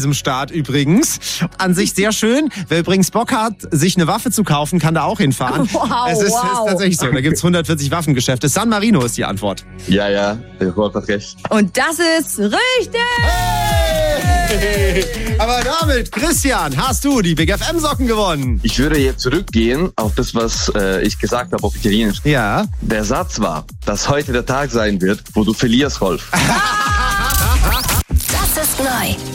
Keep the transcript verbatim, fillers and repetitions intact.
diesem Start übrigens. An sich sehr schön. Wer übrigens Bock hat, sich eine Waffe zu kaufen, kann da auch hinfahren. Wow, es ist, wow. ist tatsächlich so. Da gibt es hundertvierzig Waffengeschäfte. San Marino ist die Antwort. Ja, ja, der Wort hat recht. Und das ist richtig! Hey! Aber damit, Christian, hast du die Big F M-Socken gewonnen. Ich würde jetzt zurückgehen auf das, was äh, ich gesagt habe auf Italienisch. Ja. Der Satz war, dass heute der Tag sein wird, wo du verlierst, Rolf. Das ist neu.